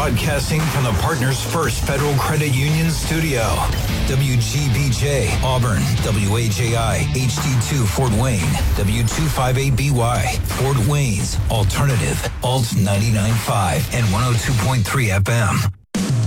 broadcasting from the Partners First Federal Credit Union studio. WGBJ, Auburn, WAJI, HD2, Fort Wayne, W258BY, Fort Wayne's Alternative, Alt 99.5 and 102.3 FM.